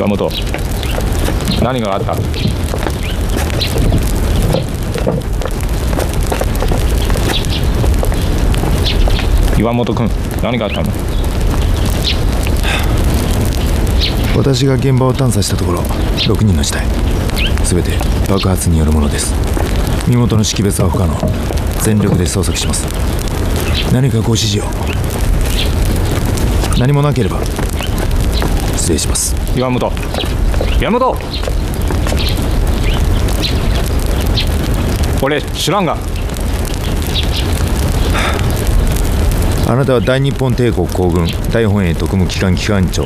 岩本、何があった？岩本君、何があったの？ 私が現場を探査したところ、6人の死体全て爆発によるものです。身元の識別は不可能。全力で捜索します。何かご指示を。何もなければ失礼します。 岩本、岩本、俺知らんが。 あなたは大日本帝国皇軍大本営特務機関機関長